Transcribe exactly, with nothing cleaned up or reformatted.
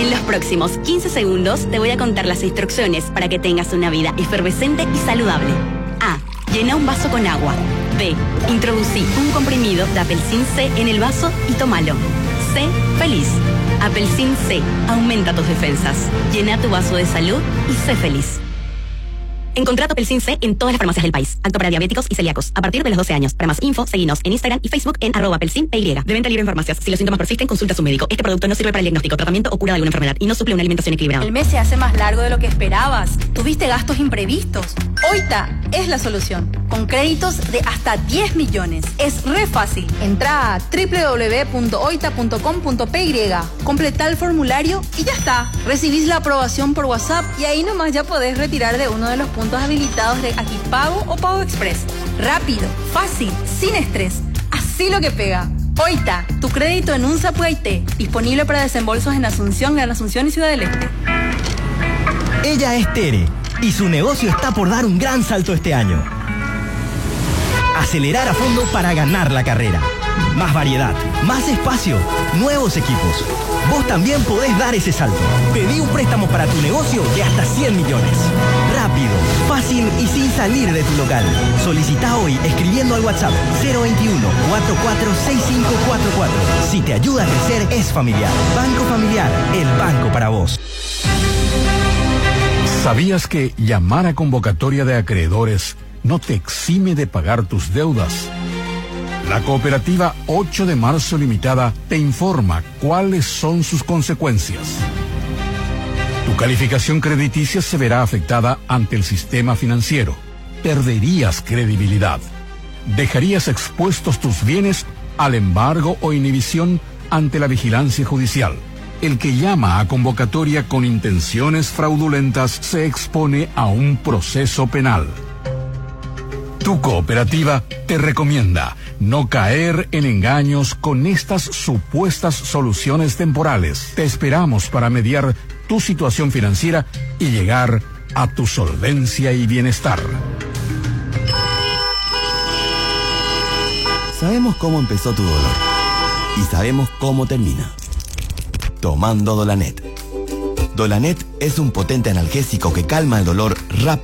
En los próximos quince segundos te voy a contar las instrucciones para que tengas una vida efervescente y saludable. A. Llena un vaso con agua. B. Introducí un comprimido de Apelsin C en el vaso y tómalo. C. Feliz. Apelsin C. Aumenta tus defensas. Llena tu vaso de salud y sé feliz. Encontrá tu Apelsin C en todas las farmacias del país. Apto para diabéticos y celíacos. A partir de los doce años. Para más info, seguinos en Instagram y Facebook en arroba Apelsin P Y. De venta libre en farmacias. Si los síntomas persisten, consulta a su médico. Este producto no sirve para el diagnóstico, tratamiento o cura de alguna enfermedad y no suple una alimentación equilibrada. El mes se hace más largo de lo que esperabas. Tuviste gastos imprevistos. Oita es la solución. Con créditos de hasta diez millones. Es re fácil. Entrá a doble u doble u doble u punto oita punto com punto pe y. Completá el formulario y ya está. Recibís la aprobación por WhatsApp y ahí nomás ya podés retirar de uno de los puntos habilitados de Aquí Pago o Pago Express. Rápido, fácil, sin estrés. Así lo que pega. Oita, tu crédito en UNSA Puaité. Disponible para desembolsos en Asunción, Gran Asunción y Ciudad del Este. Ella es Tere y su negocio está por dar un gran salto este año. Acelerar a fondo para ganar la carrera. Más variedad, más espacio, nuevos equipos. Vos también podés dar ese salto. Pedí un préstamo para tu negocio de hasta cien millones. Rápido, fácil y sin salir de tu local. Solicita hoy escribiendo al WhatsApp cero veintiuno, cuarenta y cuatro, sesenta y cinco cuarenta y cuatro. Si te ayuda a crecer, es familiar. Banco Familiar, el banco para vos. ¿Sabías que llamar a convocatoria de acreedores no te exime de pagar tus deudas? La cooperativa ocho de marzo Limitada te informa cuáles son sus consecuencias. Tu calificación crediticia se verá afectada ante el sistema financiero. Perderías credibilidad. Dejarías expuestos tus bienes al embargo o inhibición ante la vigilancia judicial. El que llama a convocatoria con intenciones fraudulentas se expone a un proceso penal. Tu cooperativa te recomienda no caer en engaños con estas supuestas soluciones temporales. Te esperamos para mediar tu situación financiera y llegar a tu solvencia y bienestar. Sabemos cómo empezó tu dolor y sabemos cómo termina. Tomando Dolanet. Dolanet es un potente analgésico que calma el dolor rápido